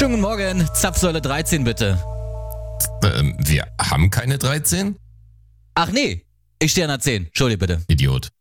Schönen guten Morgen, Zapfsäule 13 bitte. Wir haben keine 13? Ach nee, ich stehe an der 10. Entschuldige bitte. Idiot.